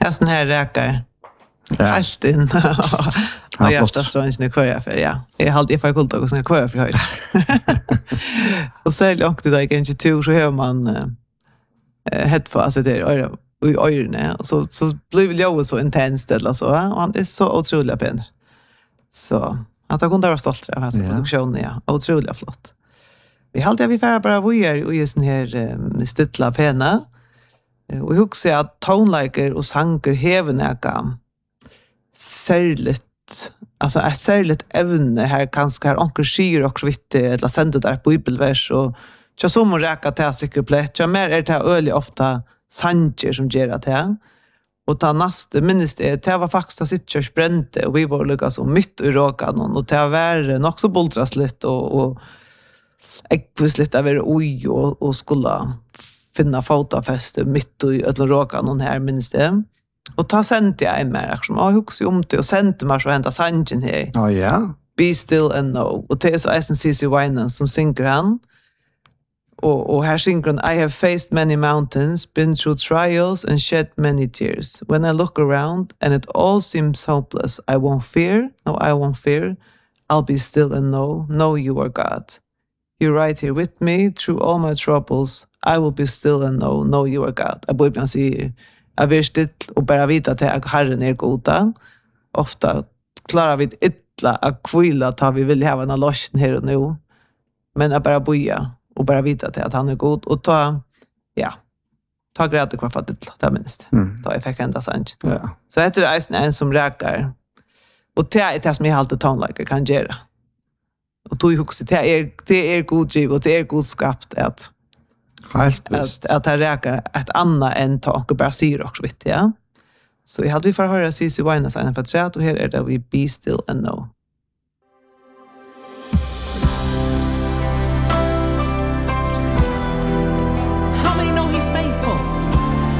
Hästen här räkar. Helt in. Och hjärtaströnsning kvar jag för, ja. Jag har alltid för kultag och såna kvar för höjd. Och så är det också då inte tur så hör man headphones där i öronen och så blir det ju så intensivt eller så, va? Och han är så otroligt pen. Så att jag kunde vara stolt av hans produktion, ja. Otroligt flott. Vi hade vi färra bara vojer och just den här stilla pena. Och jag också att toneliker och sanger häver näka särligt, alltså är särligt ävne här kanske här onkel skir också vitt eller sända där bibelvers och så som räka till säkert plätt. Jag mer är det öle ofta sanger som ger det här. Och ta nästa minst det var faktiskt att sitta spränte och vi var lika så mitt i råkan och det var nog så bultras lite och ekvis lite över oj och skulle finna fotafäste mitt i ett råkan någon här minst det. Och ta sent jag mer som jag huxar om till och sent mig så hända sangen här. Ja ja. Be still and know. Och det är så SNCC Winans som synger han. Och här synger han I have faced many mountains, been through trials and shed many tears. When I look around and it all seems hopeless, I won't fear. No, I won't fear. I'll be still and know you are God. You're right here with me through all my troubles. I will be still and know you are God. Jag börjar säga jag vill still och bara vita till att Herren är goda. Ofta klarar vi ytla att kvila att vi vill ha en lossen här och nu. Men jag bara boja och bara vita till att han är god och ta grädde kvar för att ytla, det minst. Ta jag fick ända sant. Ja. Så heter det en som räkar. Och det är det som jag alltid tonliker kan göra. Och tog också det är god giv och det är god skapt att att det räkar ett annat än tak och bara säger också vitt, ja. Så jag hade vi för höra CC Winas en för träd och här är det vi be still and know.